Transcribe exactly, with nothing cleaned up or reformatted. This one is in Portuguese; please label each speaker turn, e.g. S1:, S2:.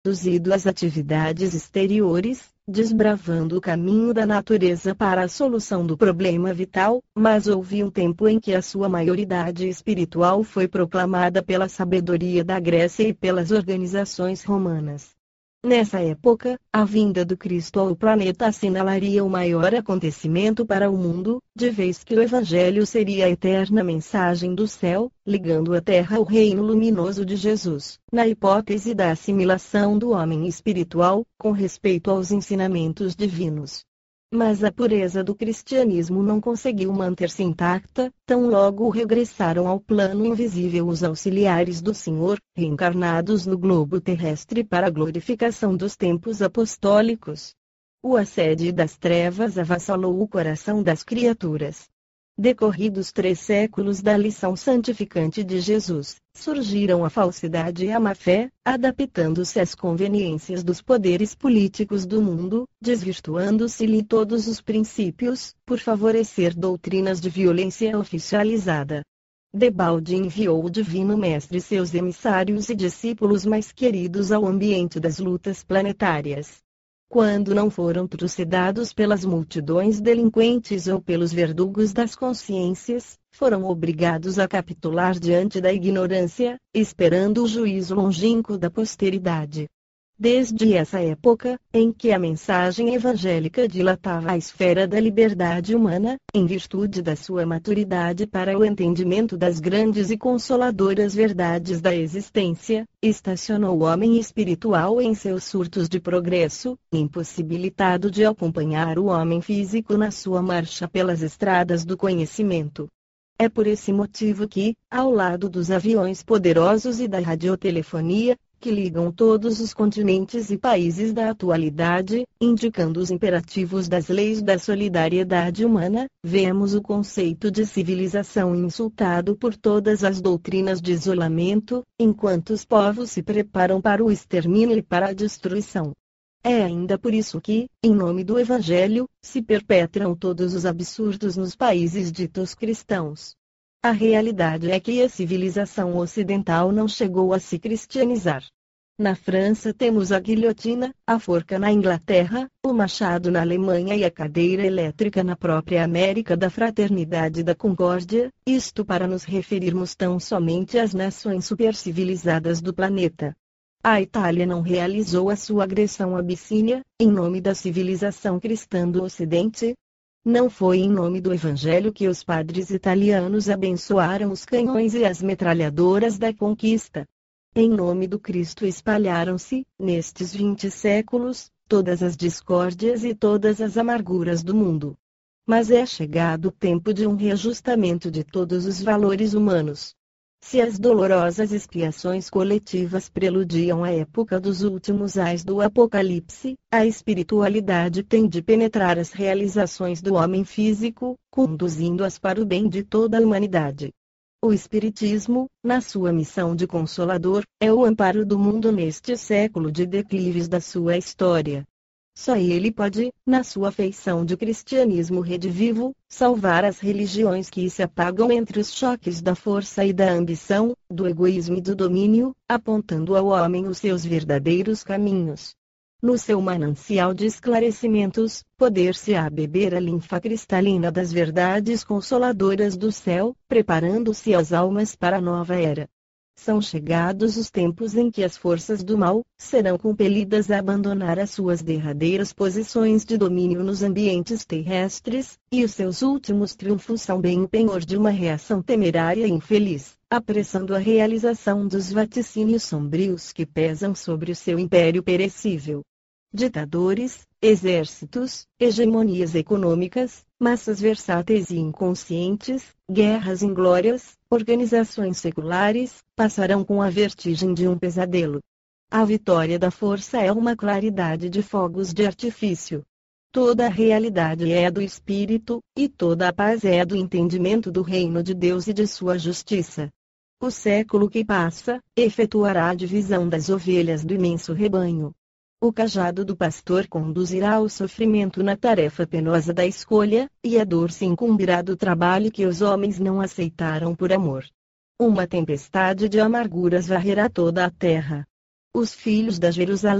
S1: conduzido às atividades exteriores, desbravando o caminho da natureza para a solução do problema vital, mas houve um tempo em que a sua maioridade espiritual foi proclamada pela sabedoria da Grécia e pelas organizações romanas. Nessa época, a vinda do Cristo ao planeta assinalaria o maior acontecimento para o mundo, de vez que o Evangelho seria a eterna mensagem do céu, ligando a terra ao reino luminoso de Jesus, na hipótese da assimilação do homem espiritual, com respeito aos ensinamentos divinos. Mas a pureza do cristianismo não conseguiu manter-se intacta, tão logo regressaram ao plano invisível os auxiliares do Senhor, reencarnados no globo terrestre para a glorificação dos tempos apostólicos. O assédio das trevas avassalou o coração das criaturas. Decorridos três séculos da lição santificante de Jesus, surgiram a falsidade e a má-fé, adaptando-se às conveniências dos poderes políticos do mundo, desvirtuando-se-lhe todos os princípios, por favorecer doutrinas de violência oficializada. Debalde enviou o Divino Mestre seus emissários e discípulos mais queridos ao ambiente das lutas planetárias. Quando não foram trucidados pelas multidões delinquentes ou pelos verdugos das consciências, foram obrigados a capitular diante da ignorância, esperando o juízo longínquo da posteridade. Desde essa época, em que a mensagem evangélica dilatava a esfera da liberdade humana, em virtude da sua maturidade para o entendimento das grandes e consoladoras verdades da existência, estacionou o homem espiritual em seus surtos de progresso, impossibilitado de acompanhar o homem físico na sua marcha pelas estradas do conhecimento. É por esse motivo que, ao lado dos aviões poderosos e da radiotelefonia, que ligam todos os continentes e países da atualidade, indicando os imperativos das leis da solidariedade humana, vemos o conceito de civilização insultado por todas as doutrinas de isolamento, enquanto os povos se preparam para o extermínio e para a destruição. É ainda por isso que, em nome do Evangelho, se perpetram todos os absurdos nos países ditos cristãos. A realidade é que a civilização ocidental não chegou a se cristianizar. Na França temos a guilhotina, a forca na Inglaterra, o machado na Alemanha e a cadeira elétrica na própria América da Fraternidade e da Concórdia, isto para nos referirmos tão somente às nações supercivilizadas do planeta. A Itália não realizou a sua agressão à Abissínia, em nome da civilização cristã do Ocidente? Não foi em nome do Evangelho que os padres italianos abençoaram os canhões e as metralhadoras da conquista. Em nome do Cristo espalharam-se, nestes vinte séculos, todas as discórdias e todas as amarguras do mundo. Mas é chegado o tempo de um reajustamento de todos os valores humanos. Se as dolorosas expiações coletivas preludiam a época dos últimos ais do Apocalipse, a espiritualidade tem de penetrar as realizações do homem físico, conduzindo-as para o bem de toda a humanidade. O Espiritismo, na sua missão de consolador, é o amparo do mundo neste século de declives da sua história. Só ele pode, na sua feição de cristianismo redivivo, salvar as religiões que se apagam entre os choques da força e da ambição, do egoísmo e do domínio, apontando ao homem os seus verdadeiros caminhos. No seu manancial de esclarecimentos, poder-se-á beber a linfa cristalina das verdades consoladoras do céu, preparando-se as almas para a nova era. São chegados os tempos em que as forças do mal serão compelidas a abandonar as suas derradeiras posições de domínio nos ambientes terrestres, e os seus últimos triunfos são bem o penhor de uma reação temerária e infeliz, apressando a realização dos vaticínios sombrios que pesam sobre o seu império perecível. Ditadores, exércitos, hegemonias econômicas, massas versáteis e inconscientes, guerras inglórias, organizações seculares, passarão com a vertigem de um pesadelo. A vitória da força é uma claridade de fogos de artifício. Toda a realidade é do Espírito, e toda a paz é do entendimento do reino de Deus e de sua justiça. O século que passa, efetuará a divisão das ovelhas do imenso rebanho. O cajado do pastor conduzirá ao sofrimento na tarefa penosa da escolha, e a dor se incumbirá do trabalho que os homens não aceitaram por amor. Uma tempestade de amarguras varrerá toda a terra. Os filhos da Jerusalém